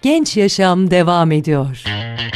Genç Yaşam devam ediyor.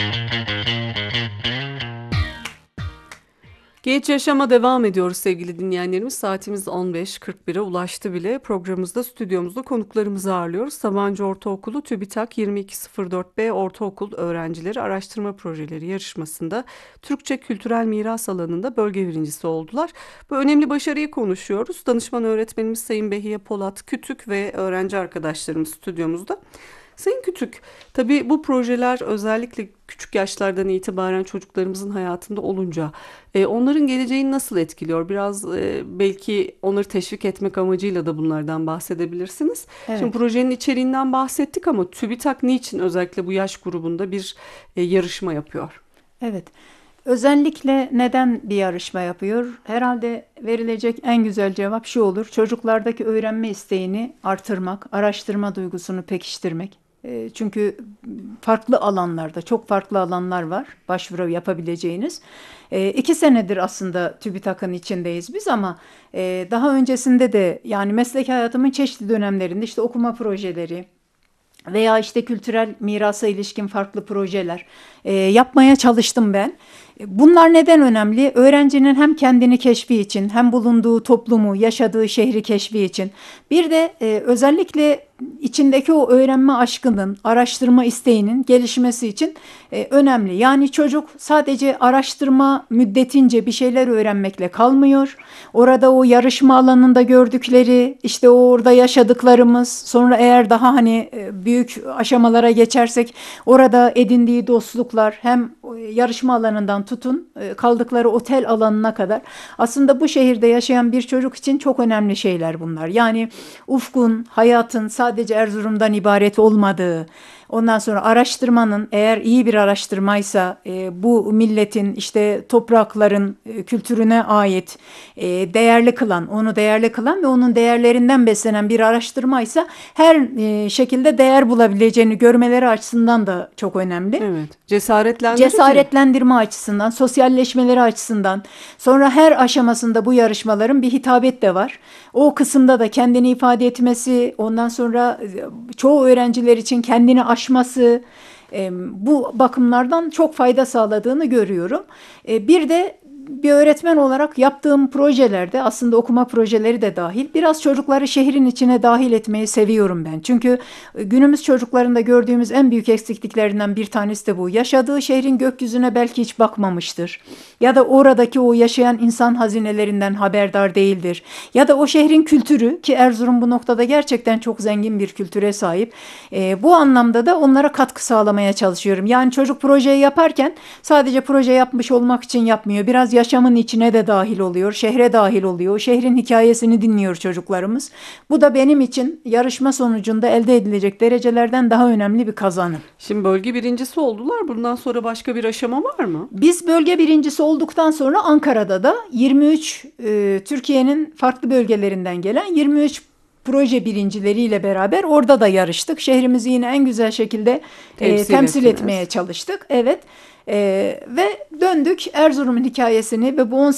Genç Yaşam'a devam ediyoruz sevgili dinleyenlerimiz. Saatimiz 15.41'e ulaştı bile. Programımızda, stüdyomuzda konuklarımızı ağırlıyoruz. Sabancı Ortaokulu TÜBİTAK 2204B Ortaokul Öğrencileri Araştırma Projeleri yarışmasında Türkçe kültürel miras alanında bölge birincisi oldular. Bu önemli başarıyı konuşuyoruz. Danışman öğretmenimiz Sayın Behiye Polat Kütük ve öğrenci arkadaşlarımız stüdyomuzda. Sayın Kütük, tabii bu projeler özellikle küçük yaşlardan itibaren çocuklarımızın hayatında olunca onların geleceğini nasıl etkiliyor? Biraz belki onları teşvik etmek amacıyla da bunlardan bahsedebilirsiniz. Evet. Şimdi projenin içeriğinden bahsettik ama TÜBİTAK niçin özellikle bu yaş grubunda bir yarışma yapıyor? Evet. Özellikle neden bir yarışma yapıyor? Herhalde verilecek en güzel cevap şu olur. Çocuklardaki öğrenme isteğini artırmak, araştırma duygusunu pekiştirmek. Çünkü farklı alanlarda, çok farklı alanlar var başvuru yapabileceğiniz. 2 senedir aslında TÜBİTAK'ın içindeyiz biz ama daha öncesinde de yani meslek hayatımın çeşitli dönemlerinde işte okuma projeleri veya işte kültürel mirasa ilişkin farklı projeler yapmaya çalıştım ben. Bunlar neden önemli? Öğrencinin hem kendini keşfi için hem bulunduğu toplumu, yaşadığı şehri keşfi için. Bir de özellikle içindeki o öğrenme aşkının, araştırma isteğinin gelişmesi için önemli. Yani çocuk sadece araştırma müddetince bir şeyler öğrenmekle kalmıyor. Orada o yarışma alanında gördükleri, işte orada yaşadıklarımız, sonra eğer daha hani büyük aşamalara geçersek orada edindiği dostluklar hem yarışma alanından tutun kaldıkları otel alanına kadar aslında bu şehirde yaşayan bir çocuk için çok önemli şeyler bunlar. Yani ufkun, hayatın sadece Erzurum'dan ibaret olmadığı, ondan sonra araştırmanın eğer iyi bir araştırmaysa bu milletin işte toprakların kültürüne ait değerli kılan, onu değerli kılan ve onun değerlerinden beslenen bir araştırmaysa her şekilde değer bulabileceğini görmeleri açısından da çok önemli. Evet, cesaretlendirici. Cesaretlendirme açısından, sosyalleşmeleri açısından. Sonra her aşamasında bu yarışmaların bir hitabet de var. O kısımda da kendini ifade etmesi, ondan sonra çoğu öğrenciler için kendini aşması, bu bakımlardan çok fayda sağladığını görüyorum. Bir de bir öğretmen olarak yaptığım projelerde aslında okuma projeleri de dahil biraz çocukları şehrin içine dahil etmeyi seviyorum ben. Çünkü günümüz çocuklarında gördüğümüz en büyük eksikliklerinden bir tanesi de bu. Yaşadığı şehrin gökyüzüne belki hiç bakmamıştır. Ya da oradaki o yaşayan insan hazinelerinden haberdar değildir. Ya da o şehrin kültürü ki Erzurum bu noktada gerçekten çok zengin bir kültüre sahip. Bu anlamda da onlara katkı sağlamaya çalışıyorum. Yani çocuk projeyi yaparken sadece proje yapmış olmak için yapmıyor. Biraz yaşamın içine de dahil oluyor, şehre dahil oluyor. O şehrin hikayesini dinliyor çocuklarımız. Bu da benim için yarışma sonucunda elde edilecek derecelerden daha önemli bir kazanım. Şimdi bölge birincisi oldular. Bundan sonra başka bir aşama var mı? Biz bölge birincisi olduktan sonra Ankara'da da 23 Türkiye'nin farklı bölgelerinden gelen 23 proje birincileriyle beraber orada da yarıştık. Şehrimizi yine en güzel şekilde temsil etmeye çalıştık. Evet. Ve döndük Erzurum'un hikayesini ve bu